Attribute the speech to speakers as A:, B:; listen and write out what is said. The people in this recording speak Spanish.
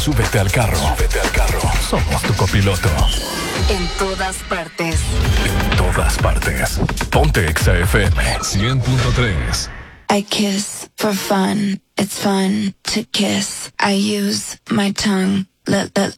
A: Súbete al carro. Somos tu copiloto.
B: En todas partes.
A: En todas partes. Ponte Exa FM 100.3.
C: I kiss for fun. It's fun to kiss. I use my tongue. Let